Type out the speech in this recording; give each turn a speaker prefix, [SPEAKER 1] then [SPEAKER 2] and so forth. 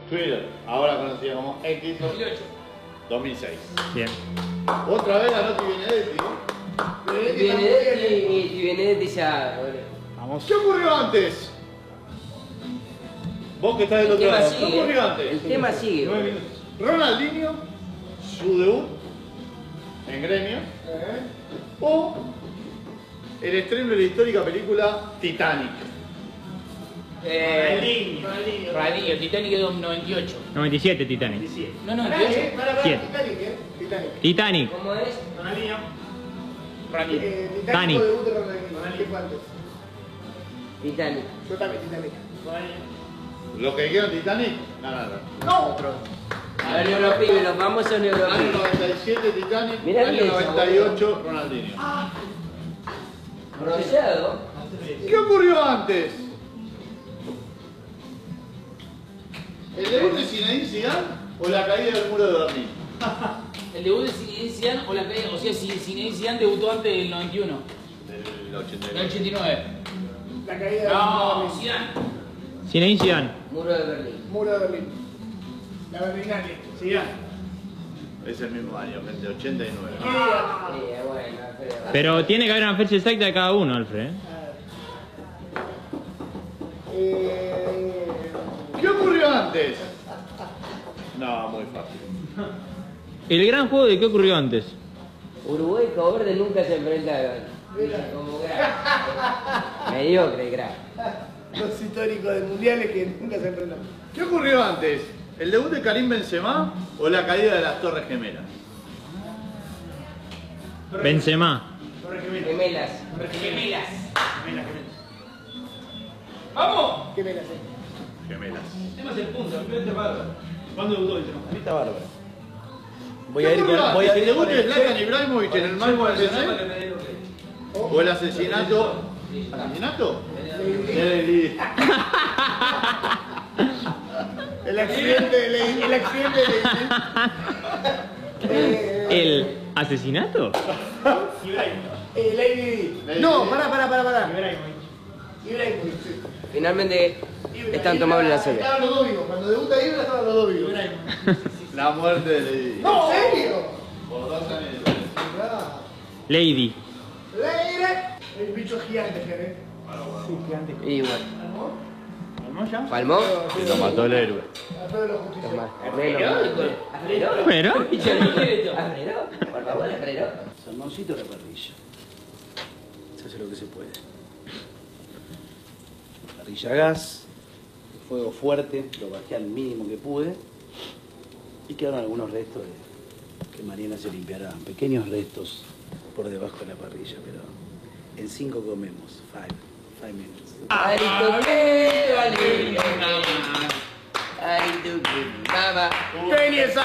[SPEAKER 1] Twitter, ahora conocida como X.
[SPEAKER 2] 2008.
[SPEAKER 1] 2006.
[SPEAKER 3] Bien.
[SPEAKER 1] Otra vez ganó Ti Benedetti.
[SPEAKER 4] Benedetti ya.
[SPEAKER 1] Vamos. ¿Qué ocurrió antes? Vos que estás del
[SPEAKER 4] El
[SPEAKER 1] otro
[SPEAKER 4] tema
[SPEAKER 1] lado.
[SPEAKER 4] sigue.
[SPEAKER 1] ¿Qué ocurrió antes?
[SPEAKER 4] El tema sigue.
[SPEAKER 1] 9 minutos. Ronaldinho, su debut en Gremio, o el estreno de la histórica película Titanic.
[SPEAKER 2] Ronaldinho, Titanic es 98.
[SPEAKER 3] 97 Titanic.
[SPEAKER 2] No, 98.
[SPEAKER 5] Para,
[SPEAKER 3] Siete.
[SPEAKER 5] Titanic.
[SPEAKER 3] Titanic.
[SPEAKER 4] ¿Cómo es?
[SPEAKER 5] Ronaldinho.
[SPEAKER 2] Ronaldinho.
[SPEAKER 5] Titanic. Debut de Ronaldinho. ¿Qué fue antes?
[SPEAKER 4] Titanic.
[SPEAKER 5] Yo también Titanic.
[SPEAKER 1] ¿Los que dijeron Titanic? No.
[SPEAKER 5] No.
[SPEAKER 4] Los neuropibes, los famosos
[SPEAKER 1] Año
[SPEAKER 4] neuropibes.
[SPEAKER 1] 97 Titanic,
[SPEAKER 4] Mirá
[SPEAKER 1] año
[SPEAKER 4] eso,
[SPEAKER 1] 98 Ronaldinho.
[SPEAKER 4] Rosado.
[SPEAKER 1] ¿Qué ocurrió antes? ¿El debut de Zinedine Zidane o la caída del muro de Berlín?
[SPEAKER 2] El debut de Zinedine Zidane o la caída, o sea, si Zinedine Zidane debutó antes del 91,
[SPEAKER 1] Del
[SPEAKER 2] del
[SPEAKER 1] 89.
[SPEAKER 2] 89.
[SPEAKER 5] La caída del
[SPEAKER 2] No, Zidane.
[SPEAKER 3] Zinedine Zidane.
[SPEAKER 4] Muro de Berlín.
[SPEAKER 5] Muro de Berlín. La Berlinale. Sigan.
[SPEAKER 1] Es el mismo año, gente, 89.
[SPEAKER 4] Bueno,
[SPEAKER 3] Pero tiene que haber una fecha exacta de cada uno, Alfred.
[SPEAKER 1] ¿Qué ocurrió antes? No, muy fácil.
[SPEAKER 3] El gran juego de qué ocurrió antes.
[SPEAKER 4] Uruguay y Cabo Verde nunca se enfrentaron. Como crack. Mediocre crack.
[SPEAKER 5] Los históricos de mundiales que nunca se enfrentaron.
[SPEAKER 1] ¿Qué ocurrió antes? ¿El debut de Karim Benzema o la caída de las Torres Gemelas?
[SPEAKER 3] Benzema.
[SPEAKER 4] Gemelas.
[SPEAKER 2] Gemelas. ¡Vamos!
[SPEAKER 5] ¿Qué me la sé?
[SPEAKER 1] Gemelas.
[SPEAKER 2] El tema es el punto, el primer bárbaro. ¿Cuándo debutó el tema?
[SPEAKER 6] Está bárbaro.
[SPEAKER 1] ¿Qué ocurrió antes? ¿El debut de Zlatan Ibrahimovic en el Malmo Arsenal o el asesinato? ¿Asesinato? De
[SPEAKER 5] El accidente de Ley. El accidente de Ley.
[SPEAKER 3] ¿El asesinato?
[SPEAKER 5] Lady. No, pará. Ibrahimovic, sí.
[SPEAKER 4] Finalmente están tomables las cerveza.
[SPEAKER 5] Estaban los dos vivos. Cuando debuta Ibra estaban los dos vivos.
[SPEAKER 1] La muerte de Lady.
[SPEAKER 5] No, ¿en serio?
[SPEAKER 1] Por 2 años de diferencia.
[SPEAKER 3] Lady.
[SPEAKER 5] Leire. El bicho gigante, ¿eh?
[SPEAKER 4] Y bueno.
[SPEAKER 1] ¿Palmó ya?
[SPEAKER 4] ¿Palmó?
[SPEAKER 1] Y lo mató el héroe.
[SPEAKER 5] Alfredo los justicieros.
[SPEAKER 4] ¿Arrero?
[SPEAKER 2] ¿Pero?
[SPEAKER 4] ¿Arrero? Por favor, arrero.
[SPEAKER 6] Salmoncito a la parrilla. Se hace lo que se puede. Parrilla a gas, fuego fuerte, lo bajé al mínimo que pude. Y quedaron algunos restos que Mariana se limpiará. Pequeños restos por debajo de la parrilla, pero en 5 comemos. 5 minutes.
[SPEAKER 4] Arito, baba.
[SPEAKER 5] ¿Qué venía esa?